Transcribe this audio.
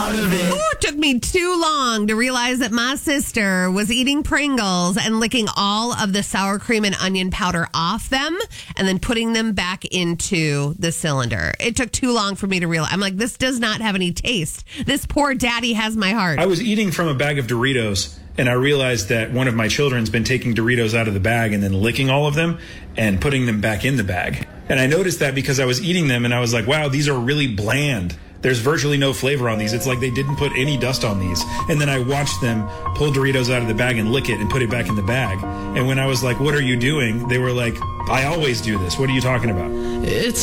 out of it. Ooh, it took me too long to realize that my sister was eating Pringles and licking all of the sour cream and onion powder off them and then putting them back into the cylinder. It took too long for me to realize. I'm like, this does not have any taste. This poor daddy has my heart. I was eating from a bag of Doritos, and I realized that one of my children's been taking Doritos out of the bag and then licking all of them and putting them back in the bag. And I noticed that because I was eating them, and I was like, wow, these are really bland. There's virtually no flavor on these. It's like they didn't put any dust on these. And then I watched them pull Doritos out of the bag and lick it and put it back in the bag. And when I was like, what are you doing? They were like, I always do this. What are you talking about? It's